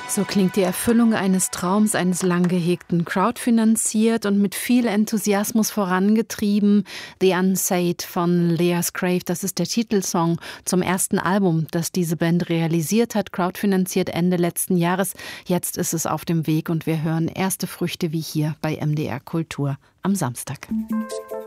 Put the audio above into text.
So klingt die Erfüllung eines Traums, eines lang gehegten, crowdfinanziert und mit viel Enthusiasmus vorangetrieben. The Unsayed von Lea Scrave, das ist der Titelsong zum ersten Album, das diese Band realisiert hat, crowdfinanziert Ende letzten Jahres. Jetzt ist es auf dem Weg und wir hören erste Früchte wie hier bei MDR Kultur am Samstag.